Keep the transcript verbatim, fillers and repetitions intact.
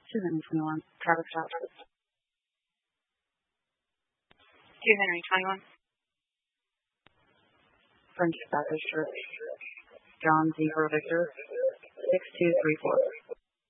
two Henry twenty-one, Travis Scott. two Henry twenty-one. Friendship Baptist Church, John Zebra Victor, six two three four.